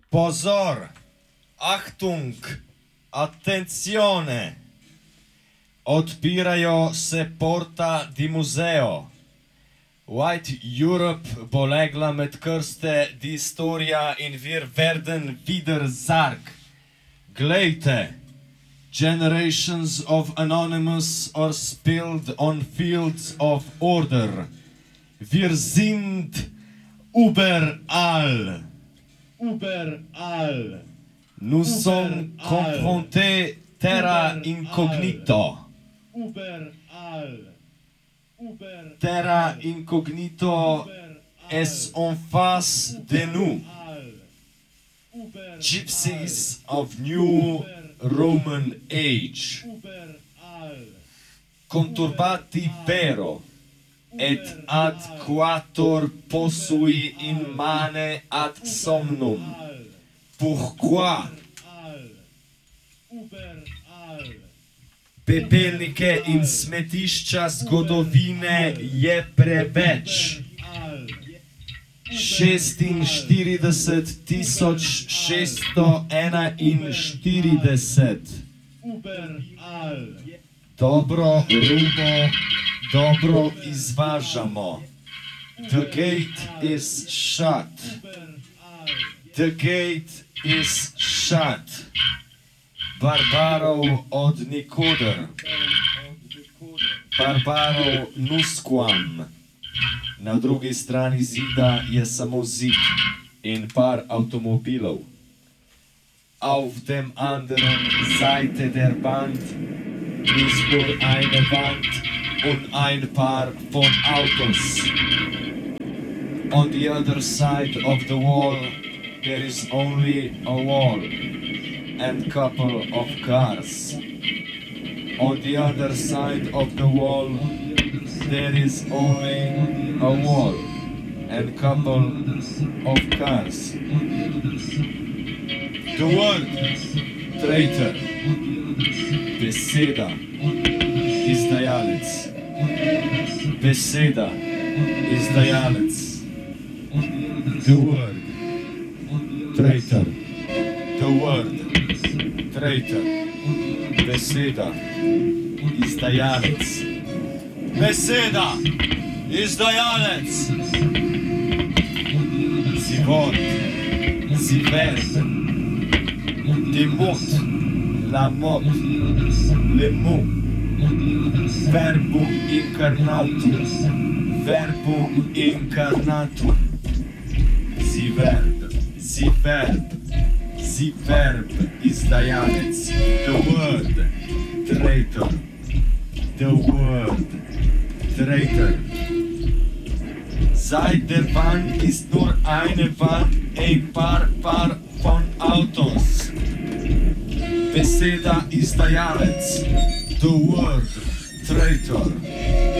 Pozor! Achtung! Attenzione! Odpirajo se porta di museo. White Europe bo legla med krste di historia in wir werden wieder Sarg. Glejte! Generations of anonymous are spilled on fields of order. Wir sind überall. Überall. Nous sommes confrontés terra incognito. Terra incognito est en face de nous. Gypsies of New Roman Age. Conturbati vero, et ad quator possui in mane ad somnum. Pourquoi? Pepelnike in smetišča zgodovine je preveč. 46,641. Dobro rubo, dobro izvažamo. The gate is shut. The gate is shut. Barbarov od nikoder. Barbarov nusquam. Na drugi strani zida je samo zid in par avtomobilov. Auf dem anderen Seite der Wand ist nur eine Wand und ein paar von Autos. On the other side of the wall there is only a wall and couple of cars. On the other side of the wall there is only a wall and couple of cars. The word traitor, beseda, izdajalec. Beseda, izdajalec. The word traitor. The word traitor. Beseda, izdajalec. Beseda, izdajalec. Si vod, si verb, des mots, la mot, le mot, verbum incarnatum, verbum incarnatum, si verb, si verb, si verb, izdajalec, the word, traitor, the word, traitor. Seit der Wand ist nur eine Wand, ein paar von Autos. Beseda izdajalec, the word, traitor.